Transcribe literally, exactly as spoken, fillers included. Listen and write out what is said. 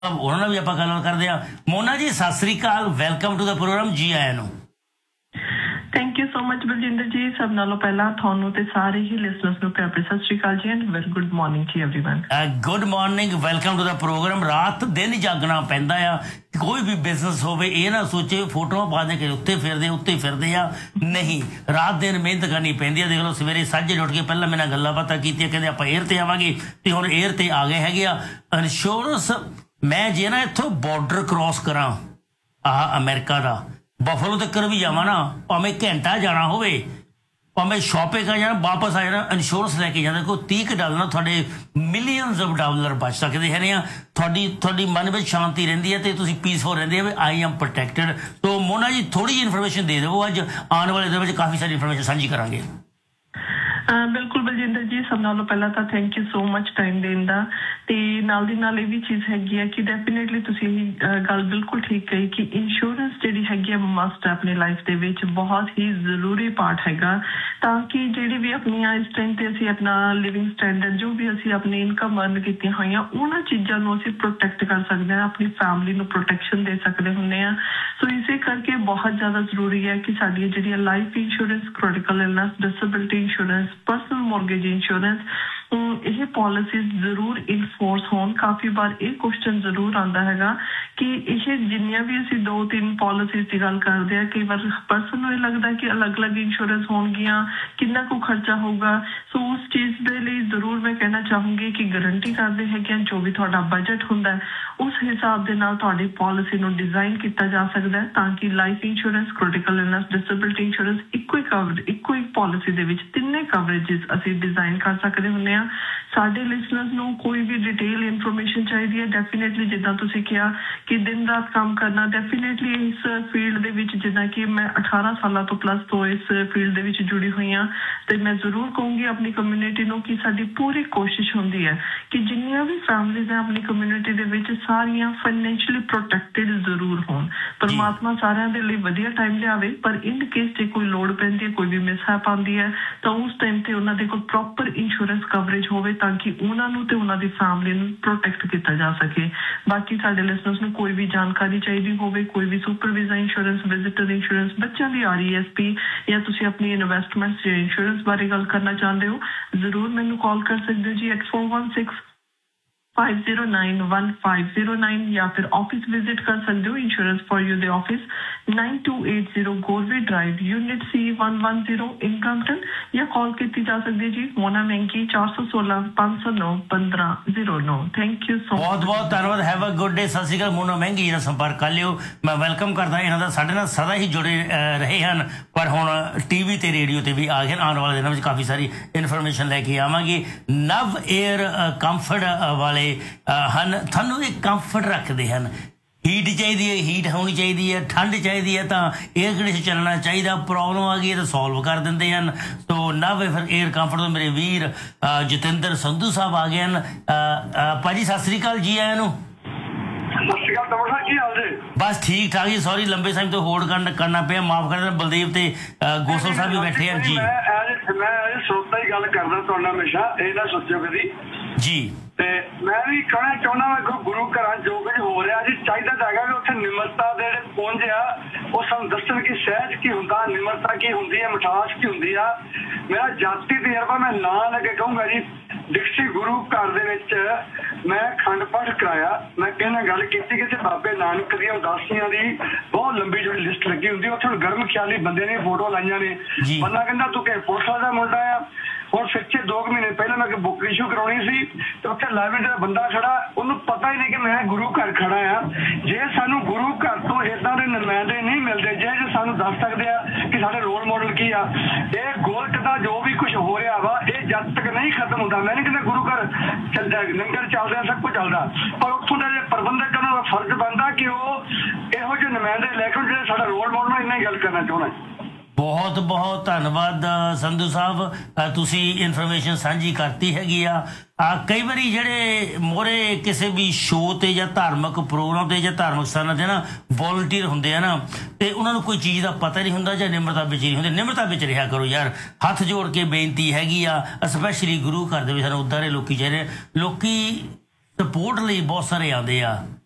ਉਹਨਾਂ ਨਾਲ ਵੀ ਆਪਾਂ ਗੱਲਬਾਤ ਕਰਦੇ ਹਾਂ। ਮੋਨਾ ਜੀ ਸਤਿ ਸ੍ਰੀ ਅਕਾਲ, ਵੈਲਕਮ ਟੂ ਦਾ ਪ੍ਰੋਗਰਾਮ, ਜੀ ਆਇਆਂ ਨੂੰ। Thank you so much Baljinder जी, सब नालों पहला थानू ते सारे ही लिसनर्स ਨੂੰ ਪਿਆਰ ਭਰੀ ਸਤਿ ਸ਼੍ਰੀ ਅਕਾਲ ਜੀ and very good morning to everyone. Good morning, welcome to the programme. ਰਾਤ ਦਿਨ ਜਾਗਣਾ ਪੈਂਦਾ ਆ, ਕੋਈ ਵੀ ਬਿਜ਼ਨਸ ਹੋਵੇ ਇਹ ਨਾ ਸੋਚੇ ਫੋਟੋਆਂ ਪਾ ਦੇ ਕੇ ਉੱਤੇ ਫਿਰਦੇ ਉੱਤੇ ਫਿਰਦੇ ਆ, ਨਹੀਂ, ਰਾਤ ਦਿਨ ਮਿਹਨਤ ਕਰਨੀ ਪੈਂਦੀ ਆ। ਦੇਖ ਲਓ ਸਵੇਰੇ ਸਾਜੇ ਉੱਠ ਕੇ ਪਹਿਲਾਂ ਮੇਰੇ ਨਾਲ ਗੱਲਾਂ ਬਾਤਾਂ ਕੀਤੀਆਂ, ਕਹਿੰਦੇ ਆਪਾਂ 에ਅਰ ਤੇ ਆਵਾਂਗੇ ਤੇ ਹੁਣ 에ਅਰ ਤੇ ਆ ਗਏ ਹੈਗੇ ਆ। ਇੰਸ਼ੋਰੈਂਸ ਮੈਂ ਜੇ ਨਾ ਇੱਥੋਂ ਬਾਰਡਰ ਕ੍ਰੋਸ ਕਰਾਂ ਆਹ ਅਮਰੀਕਾ ਦਾ ਬਫਲੋ ਤੱਕ ਵੀ ਜਾਵਾਂ ਨਾ, ਭਾਵੇਂ ਘੰਟਾ ਜਾਣਾ ਹੋਵੇ, ਭਾਵੇਂ ਸ਼ਾਪਿੰਗ ਕਰ ਜਾਣਾ, ਵਾਪਸ ਆ ਜਾਣਾ, ਇੰਸ਼ੋਰੈਂਸ ਲੈ ਕੇ ਜਾਂਦਾ। ਕੋਈ ਤੀਹ ਕੁ ਡਾਲਰ ਨਾਲ ਤੁਹਾਡੇ ਮਿਲੀਅਨਸ ਆਫ ਡਾਲਰ ਬਚ ਸਕਦੇ ਹੈਗੇ ਆ। ਤੁਹਾਡੀ ਤੁਹਾਡੀ ਮਨ ਵਿੱਚ ਸ਼ਾਂਤੀ ਰਹਿੰਦੀ ਹੈ ਤੇ ਤੁਸੀਂ ਪੀਸਫੁਲ ਰਹਿੰਦੇ ਆ ਵੀ ਆਈ ਐਮ ਪ੍ਰੋਟੈਕਟਡ। ਸੋ ਮੋਨਾ ਜੀ ਥੋੜੀ ਜਿਹੀ ਇਨਫੋਰਮੇਸ਼ਨ ਦੇ ਦਿਓ, ਅੱਜ ਆਉਣ ਵਾਲੇ ਦਿਨ ਵਿੱਚ ਕਾਫੀ ਸਾਰੀ ਇਨਫੋਰਮੇਸ਼ਨ ਸਾਂਝੀ ਕਰਾਂਗੇ। ਬਿਲਕੁਲ ਬਲਜਿੰਦਰ ਜੀ, ਸਭ ਨਾਲੋਂ ਪਹਿਲਾਂ ਤਾਂ thank you so much time ਦੇਣ ਦਾ। ਤੇ ਨਾਲ ਦੀ ਨਾਲ ਇਹ ਵੀ ਚੀਜ਼ ਹੈਗੀ ਆ ਕਿ ਡੈਫੀਨੇਟਲੀ ਤੁਸੀਂ ਗੱਲ ਬਿਲਕੁਲ ਠੀਕ ਕਹੀ ਕਿ ਇੰਸ਼ੋਰੈਂਸ ਜਿਹੜੀ ਹੈਗੀ ਆ ਮਸਟ ਹੈ ਆਪਣੀ ਲਾਈਫ ਦੇ ਵਿੱਚ, ਬਹੁਤ ਹੀ ਜ਼ਰੂਰੀ ਪਾਰਟ ਹੈਗਾ, ਤਾਂ ਕਿ ਜਿਹੜੀ ਵੀ ਆਪਣੀਆਂ ਇਸ ਟਾਈਮ ਤੇ ਅਸੀਂ ਆਪਣਾ ਲਿਵਿੰਗ ਸਟੈਂਡਰਡ ਜੋ ਵੀ ਅਸੀਂ ਆਪਣੀ ਇਨਕਮ ਅਰਨ ਕੀਤੀਆਂ ਹੋਈਆਂ ਉਹਨਾਂ ਚੀਜ਼ਾਂ ਨੂੰ ਅਸੀਂ ਪ੍ਰੋਟੈਕਟ ਕਰ ਸਕਦੇ ਹਾਂ, ਆਪਣੀ ਫੈਮਿਲੀ ਨੂੰ ਪ੍ਰੋਟੈਕਸ਼ਨ ਦੇ ਸਕਦੇ ਹੁੰਦੇ ਹਾਂ। ਸੋ ਇਸੇ ਕਰਕੇ ਬਹੁਤ ਜ਼ਿਆਦਾ ਜ਼ਰੂਰੀ ਹੈ ਕਿ ਸਾਡੀਆਂ ਜਿਹੜੀਆਂ life insurance, critical illness, disability insurance, personal mortgage insurance, ਇਹ ਪॉलिसीज ਜ਼ਰੂਰ ਇਨਫੋਰਸ ਹੋਣ। ਕਾਫੀ ਵਾਰ ਇਹ ਕੁਐਸਚਨ ਜ਼ਰੂਰ ਆਉਂਦਾ ਹੈਗਾ ਕਿ ਇਹ ਜਿੰਨੀਆਂ ਵੀ ਅਸੀਂ ਦੋ ਤਿੰਨ ਪॉलिसीज ਦੀ ਗੱਲ ਕਰਦੇ ਆ, ਕਈ ਵਾਰ ਪਰਸਨ ਨੂੰ ਇਹ ਲੱਗਦਾ ਕਿ ਅਲੱਗ-ਅਲੱਗ ਇੰਸ਼ੋਰੈਂਸ ਹੋਣਗੀਆਂ, ਕਿੰਨਾ ਕੁ ਖਰਚਾ ਹੋਊਗਾ। ਸੋ ਉਸ ਚੀਜ਼ ਦੇ ਲਈ ਜ਼ਰੂਰ ਮੈਂ ਕਹਿਣਾ ਚਾਹੂੰਗੀ ਕਿ ਗਰੰਟੀ ਕਰਦੇ ਹੈਗੇ ਜੋ ਵੀ ਤੁਹਾਡਾ ਬਜਟ ਹੁੰਦਾ ਉਸ ਹਿਸਾਬ ਦੇ ਨਾਲ ਤੁਹਾਡੀ ਪॉलिसी ਨੂੰ ਡਿਜ਼ਾਈਨ ਕੀਤਾ ਜਾ ਸਕਦਾ ਹੈ, ਤਾਂ ਕਿ life insurance, critical illness, disability insurance ਇੱਕੋ ਹੀ ਕਵਰ ਇੱਕੋ ਹੀ ਪॉलिसी ਦੇ ਵਿੱਚ ਤਿੰਨੇ ਕਵਰੇजेस ਅਸੀਂ ਡਿਜ਼ਾਈਨ ਕਰ ਸਕਦੇ ਹੁੰਦੇ ਹਾਂ। ਸਾਡੇ ਲਿਸਨਰਸ ਨੂੰ ਕੋਈ ਵੀ ਡਿਟੇਲ ਇਨਫੋਰਮੇਸ਼ਨ ਚਾਹੀਦੀ ਹੈ, ਡੈਫੀਨੇਟਲੀ ਜਿੱਦਾਂ ਤੁਸੀਂ ਕਿਹਾ ਕਿ ਦਿਨ ਰਾਤ ਕੰਮ ਕਰਨਾ, ਡੈਫੀਨੇਟਲੀ ਇਸ ਫੀਲਡ ਦੇ ਵਿੱਚ ਜਿੱਦਾਂ ਕਿ ਮੈਂ ਅਠਾਰਾਂ ਸਾਲਾਂ ਤੋਂ ਪਲੱਸ ਤੋਂ ਇਸ ਫੀਲਡ ਦੇ ਵਿੱਚ ਜੁੜੀ ਹੋਈ ਹਾਂ, ਤੇ ਮੈਂ ਜ਼ਰੂਰ ਕਹੂੰਗੀ ਆਪਣੀ ਕਮਿਊਨਿਟੀ ਨੂੰ ਕਿ ਸਾਡੀ ਪੂਰੀ ਕੋਸ਼ਿਸ਼ ਹੁੰਦੀ ਹੈ ਕਿ ਜਿੰਨੀਆਂ ਵੀ ਫੈਮਲੀਜ਼ ਹੈ ਆਪਣੀ ਕਮਿਊਨਿਟੀ ਦੇ ਵਿੱਚ ਸਾਰੀਆਂ ਫਾਈਨੈਂਸ਼ੀਅਲੀ ਪ੍ਰੋਟੈਕਟਡ ਜ਼ਰੂਰ ਹੋਣ। ਪਰਮਾਤਮਾ ਸਾਰਿਆਂ ਦੇ ਲਈ ਵਧੀਆ ਟਾਈਮ ਲਿਆਵੇ, ਪਰ ਇਨ ਕੇਸ ਜੇ ਕੋਈ ਲੋੜ ਪੈਂਦੀ ਹੈ, ਕੋਈ ਵੀ ਮਿਸਹੈਪ ਆਉਂਦੀ ਹੈ, ਤਾਂ ਉਸ ਟਾਈਮ ਤੇ ਉਹਨਾਂ ਦੇ ਕੋਲ ਪ੍ਰੋਪਰ ਇੰਸ਼ੋਰੈਂਸ ਕਵਰੇਜ ਹੋਵੇ ਤਾਂ ਕਿ ਉਹਨਾਂ ਨੂੰ ਤੇ ਉਹਨਾਂ ਦੀ ਫੈਮਿਲੀ ਨੂੰ ਪ੍ਰੋਟੈਕਟ ਕੀਤਾ ਜਾ ਸਕੇ। ਬਾਕੀ ਸਾਡੇ ਲਿਸਨਰਸ ਨੂੰ ਕੋਈ ਵੀ ਜਾਣਕਾਰੀ ਚਾਹੀਦੀ ਹੋਵੇ, ਕੋਈ ਵੀ ਸੁਪਰਵਾਈਜ਼ਰ ਇੰਸ਼ੋਰੈਂਸ, ਵਿਜ਼ਿਟਰ ਇੰਸ਼ੋਰੈਂਸ, ਬੱਚਿਆਂ ਦੀ ਆਰ ਈ ਐਸ ਪੀ ਜਾਂ ਤੁਸੀਂ ਆਪਣੀ ਇਨਵੈਸਟਮੈਂਟਸ ਜਾਂ ਇੰਸ਼ੋਰੈਂਸ ਬਾਰੇ ਗੱਲ ਕਰਨਾ ਚਾਹੁੰਦੇ ਹੋ, ਜ਼ਰੂਰ ਮੈਨੂੰ ਕਾਲ ਕਰ ਸਕਦੇ ਹੋ ਜੀ at four one six five zero nine one five zero nine, या फिर ऑफिस विजिट कर सकते हो insurance for you they office nine to eight zero Gorve drive unit C one one zero इंकम्पटन, या कॉल की जा सकती है जी मोना मैंकी चार सौ सोलह पाँच सौ नौ पंद्रह zero now. Thank you so बहुत बहुत धन्यवाद। Have a good day. सत श्री अकाल। मोना महंगी जी संपर्क कर लियो। मैं वैलकम करता इन्हों का, साढ़े नाल सदा ही जुड़े रहे हैं, पर हुण टी वी ते रेडियो ते भी आ गए। आने वाले दिनों में काफ़ी सारी इन्फॉर्मेशन लैके आवांगे। नव एयर कंफर्ट वाले ਹਨ, ਤੁਹਾਨੂੰ ਇਹ ਕੰਫਰਟ ਰੱਖਦੇ ਹਨ। ਹੀਟ ਚਾਹੀਦੀ ਹੈ, ਹੀਟ ਹੋਣੀ ਚਾਹੀਦੀ ਹੈ, ਠੰਡ ਚਾਹੀਦੀ ਹੈ ਤਾਂ ਏਅਰ ਕੰਡੀਸ਼ਨ ਚੱਲਣਾ ਚਾਹੀਦਾ। ਪ੍ਰੋਬਲਮ ਆ ਗਈ ਹੈ ਤਾਂ ਸੋਲਵ ਕਰ ਦਿੰਦੇ ਹਨ। ਸੋ ਨਵ ਏਅਰ ਕੰਫਰਟ ਤੋਂ ਮੇਰੇ ਵੀਰ ਜਤਿੰਦਰ ਸੰਧੂ ਸਾਹਿਬ ਆ ਗਏ ਹਨ। ਭਾਜੀ ਸਤਿ ਸ੍ਰੀ ਅਕਾਲ, ਜੀ ਆਇਆਂ ਨੂੰ। ਬਸ ਠੀਕ ਠਾਕ ਜੀ। ਸੌਰੀ ਲੰਬੇ ਸਮੇਂ ਤੋਂ ਹੋਲਡ ਕਰਨ ਕਰਨਾ ਪਿਆ, ਮਾਫ ਕਰ ਦੇਣਾ। ਬਲਦੇਵ ਤੇ ਗੋਸਲ ਸਾਹਿਬ ਵੀ ਬੈਠੇ ਹਨ ਜੀ। ਮੈਂ ਸੋਚਦਾ ਹੀ ਗੱਲ ਕਰਦਾ ਤੁਹਾਡਾ ਹਮੇਸ਼ਾ, ਇਹ ਨਾ ਸੋਚਿਓ ਕਦੀ ਜੀ। ਤੇ ਮੈਂ ਵੀ ਕਹਿਣਾ ਚਾਹੁੰਦਾ ਵਾ ਗੁਰੂ ਘਰਾਂ ਜੋ ਕੁਝ ਹੋ ਰਿਹਾ ਜੀ, ਚਾਹੀਦਾ ਤਾਂ ਹੈਗਾ ਵੀ ਉੱਥੇ ਨਿਮਰਤਾ ਦੇ ਜਿਹੜੇ ਪੁੰਜ ਆ ਉਹ ਸਾਨੂੰ ਦੱਸਣ ਕਿ ਸਹਿਜ ਕੀ ਹੁੰਦਾ, ਨਿਮਰਤਾ ਕੀ ਹੁੰਦੀ ਹੈ, ਮਿਠਾਸ ਕੀ ਹੁੰਦੀ ਆ। ਮੇਰਾ ਜਾਤੀ ਤਜਰਬਾ ਮੈਂ ਨਾਂ ਲੈ ਕੇ ਕਹੂੰਗਾ ਜੀ, ਡਿਕਸੀ ਗੁਰੂ ਘਰ ਦੇ ਵਿੱਚ ਮੈਂ ਅਖੰਡ ਪਾਠ ਕਰਾਇਆ। ਮੈਂ ਕਹਿੰਦਾ ਗੱਲ ਕੀਤੀ ਕਿ ਬਾਬੇ ਨਾਨਕ ਦੀਆਂ ਉਦਾਸੀਆਂ ਦੀ ਬਹੁਤ ਲੰਬੀ ਜਿਹੜੀ ਲਿਸਟ ਲੱਗੀ ਹੁੰਦੀ, ਉੱਥੇ ਹੁਣ ਗਰਮ ਖਿਆਲੀ ਬੰਦੇ ਨੇ ਫੋਟੋ ਲਾਈਆਂ ਨੇ। ਬੰਦਾ ਕਹਿੰਦਾ ਤੂੰ ਕਿ ਪੁਲਿਸ ਦਾ ਮੁੰਡਾ ਆ। ਹੁਣ ਸੱਚੇ ਦੋ ਕੁ ਮਹੀਨੇ ਪਹਿਲਾਂ ਮੈਂ ਬੁੱਕ ਇਸ਼ੂ ਕਰਾਉਣੀ ਸੀ ਤੇ ਉੱਥੇ ਲਾਇਬ੍ਰੇਰੀ ਦਾ ਬੰਦਾ ਖੜਾ, ਉਹਨੂੰ ਪਤਾ ਹੀ ਨਹੀਂ ਕਿ ਮੈਂ ਗੁਰੂ ਘਰ ਖੜਾ ਆ। ਜੇ ਸਾਨੂੰ ਗੁਰੂ ਘਰ ਤੋਂ ਏਦਾਂ ਦੇ ਨੁਮਾਇੰਦੇ ਨਹੀਂ ਮਿਲਦੇ ਜੇ ਸਾਨੂੰ ਦੱਸ ਸਕਦੇ ਆ ਕਿ ਸਾਡੇ ਰੋਲ ਮਾਡਲ ਕੀ ਆ, ਇਹ ਗੋਲਕ ਦਾ ਜੋ ਵੀ ਕੁਝ ਹੋ ਰਿਹਾ ਵਾ ਇਹ ਜਦ ਤੱਕ ਨਹੀਂ ਖਤਮ ਹੁੰਦਾ। ਮੈਂ ਨਹੀਂ ਕਹਿੰਦਾ ਗੁਰੂ ਘਰ ਚੱਲਦਾ ਲੰਗਰ ਚੱਲਦੇ ਆ, ਸਭ ਕੁਝ ਚੱਲਦਾ, ਪਰ ਉੱਥੋਂ ਦੇ ਪ੍ਰਬੰਧਕ ਦਾ ਫਰਜ਼ ਬਣਦਾ ਕਿ ਉਹ ਇਹੋ ਜਿਹੇ ਨੁਮਾਇੰਦੇ ਲੈ ਕੇ ਜਿਹੜੇ ਸਾਡਾ ਰੋਲ ਮਾਡਲ। ਮੈਂ ਇੰਨਾ ਹੀ ਗੱਲ ਕਰਨਾ ਚਾਹੁੰਦਾ। ਬਹੁਤ ਬਹੁਤ ਧੰਨਵਾਦ ਸੰਧੂ ਸਾਹਿਬ, ਤੁਸੀਂ ਇਨਫੋਰਮੇਸ਼ਨ ਸਾਂਝੀ ਕਰਤੀ ਹੈਗੀ ਆ। ਕਈ ਵਾਰੀ ਜਿਹੜੇ ਮੋਹਰੇ ਕਿਸੇ ਵੀ ਸ਼ੋਅ 'ਤੇ ਜਾਂ ਧਾਰਮਿਕ ਪ੍ਰੋਗਰਾਮ 'ਤੇ ਜਾਂ ਧਾਰਮਿਕ ਸਥਾਨਾਂ 'ਤੇ ਨਾ ਵੋਲੰਟੀਅਰ ਹੁੰਦੇ ਆ ਨਾ, ਅਤੇ ਉਹਨਾਂ ਨੂੰ ਕੋਈ ਚੀਜ਼ ਦਾ ਪਤਾ ਨਹੀਂ ਹੁੰਦਾ ਜਾਂ ਨਿਮਰਤਾ ਵਿੱਚ ਨਹੀਂ ਹੁੰਦੀ। ਨਿਮਰਤਾ ਵਿੱਚ ਰਿਹਾ ਕਰੋ ਯਾਰ, ਹੱਥ ਜੋੜ ਕੇ ਬੇਨਤੀ ਹੈਗੀ ਆ। ਸਪੈਸ਼ਲੀ ਗੁਰੂ ਘਰ ਦੇ ਵਿੱਚ ਸਾਨੂੰ ਉੱਦਾਂ ਦੇ ਲੋਕ ਚਾਹੀਦੇ। ਲੋਕ ਸਪੋਰਟ ਲਈ ਬਹੁਤ ਸਾਰੇ ਆਉਂਦੇ ਆ।